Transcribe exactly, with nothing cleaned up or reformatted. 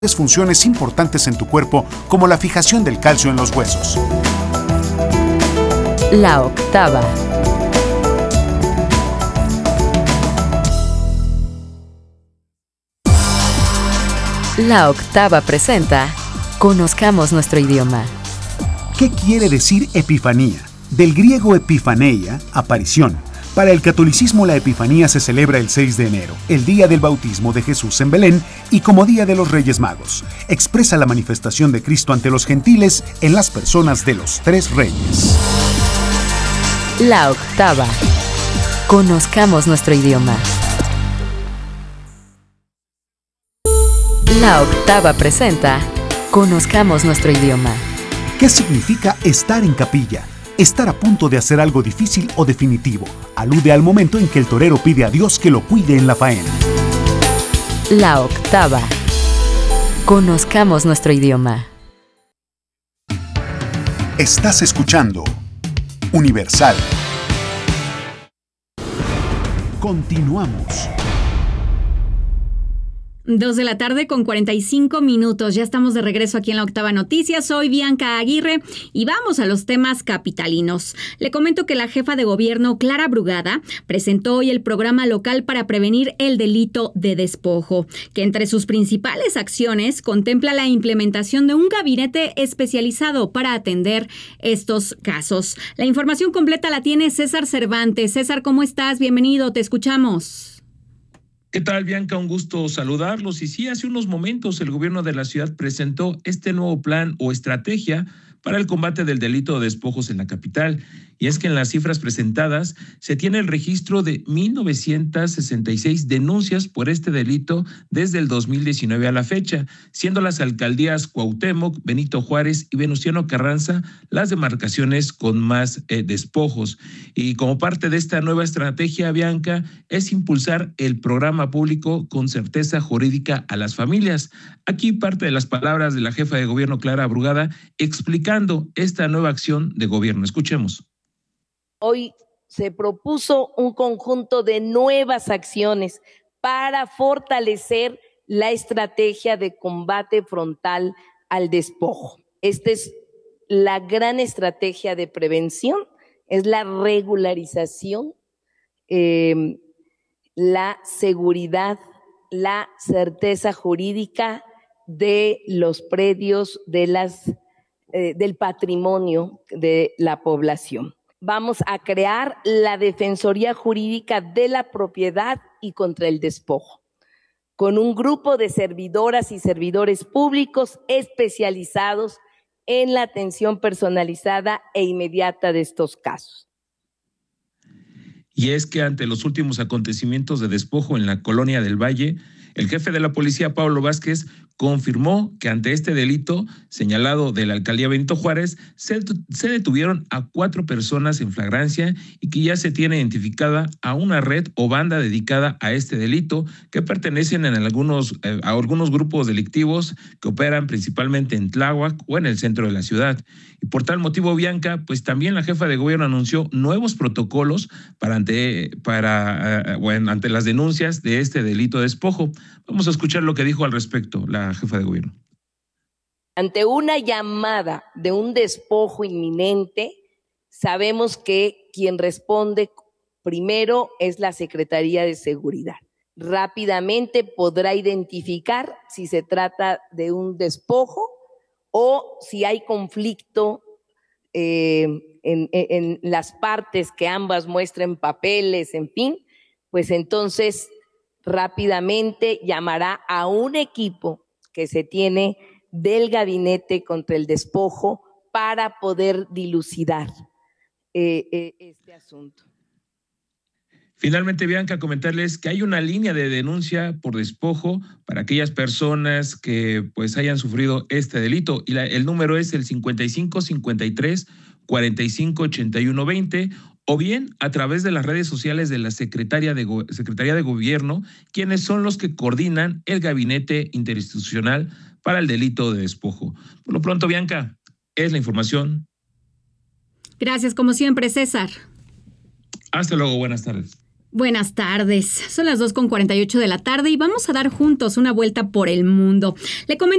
funciones importantes en tu cuerpo como la fijación del calcio en los huesos. La octava. La octava presenta Conozcamos nuestro idioma. ¿Qué quiere decir epifanía? Del griego epifaneia, aparición. Para el catolicismo, la Epifanía se celebra el seis de enero, el día del bautismo de Jesús en Belén y como Día de los Reyes Magos. Expresa la manifestación de Cristo ante los gentiles en las personas de los tres reyes. La octava. Conozcamos nuestro idioma. La octava presenta Conozcamos nuestro idioma. ¿Qué significa estar en capilla? Estar a punto de hacer algo difícil o definitivo. Alude al momento en que el torero pide a Dios que lo cuide en la faena. La octava. Conozcamos nuestro idioma. Estás escuchando Universal. Continuamos. Dos de la tarde con cuarenta y cinco minutos. Ya estamos de regreso aquí en la Octava Noticias. Soy Bianca Aguirre y vamos a los temas capitalinos. Le comento que la jefa de gobierno, Clara Brugada, presentó hoy el programa local para prevenir el delito de despojo, que entre sus principales acciones contempla la implementación de un gabinete especializado para atender estos casos. La información completa la tiene César Cervantes. César, ¿cómo estás? Bienvenido, te escuchamos. ¿Qué tal, Bianca? Un gusto saludarlos. Y sí, hace unos momentos el gobierno de la ciudad presentó este nuevo plan o estrategia para el combate del delito de despojos en la capital. Y es que en las cifras presentadas se tiene el registro de mil novecientas sesenta y seis denuncias por este delito desde el dos mil diecinueve a la fecha, siendo las alcaldías Cuauhtémoc, Benito Juárez y Venustiano Carranza las demarcaciones con más eh, despojos. Y como parte de esta nueva estrategia, Bianca, es impulsar el programa público con certeza jurídica a las familias. Aquí parte de las palabras de la jefa de gobierno, Clara Brugada, explicando esta nueva acción de gobierno. Escuchemos. Hoy se propuso un conjunto de nuevas acciones para fortalecer la estrategia de combate frontal al despojo. Esta es la gran estrategia de prevención, es la regularización, eh, la seguridad, la certeza jurídica de los predios, de las, eh, del patrimonio de la población. Vamos a crear la Defensoría Jurídica de la Propiedad y contra el Despojo, con un grupo de servidoras y servidores públicos especializados en la atención personalizada e inmediata de estos casos. Y es que ante los últimos acontecimientos de despojo en la Colonia del Valle, el jefe de la policía, Pablo Vázquez, confirmó que ante este delito señalado de la alcaldía Benito Juárez, se, se detuvieron a cuatro personas en flagrancia y que ya se tiene identificada a una red o banda dedicada a este delito que pertenecen en algunos, eh, a algunos grupos delictivos que operan principalmente en Tláhuac o en el centro de la ciudad. Y por tal motivo, Bianca, pues también la jefa de gobierno anunció nuevos protocolos para ante, para, uh, bueno, ante las denuncias de este delito de despojo. Vamos a escuchar lo que dijo al respecto la jefa de gobierno. Ante una llamada de un despojo inminente, sabemos que quien responde primero es la Secretaría de Seguridad. Rápidamente podrá identificar si se trata de un despojo o si hay conflicto eh, en, en, en las partes que ambas muestren papeles, en fin, pues entonces rápidamente llamará a un equipo que se tiene del gabinete contra el despojo para poder dilucidar eh, eh, este asunto. Finalmente, Bianca, comentarles que hay una línea de denuncia por despojo para aquellas personas que pues hayan sufrido este delito y la, el número es el cincuenta y cinco cincuenta y tres cuarenta y cinco ochenta y uno veinte o bien a través de las redes sociales de la Secretaría de, Go- Secretaría de Gobierno, quienes son los que coordinan el Gabinete Interinstitucional para el Delito de Despojo. Por lo pronto, Bianca, es la información. Gracias, como siempre, César. Hasta luego, buenas tardes. Buenas tardes, son las dos con cuarenta y ocho de la tarde y vamos a dar juntos una vuelta por el mundo. Le comento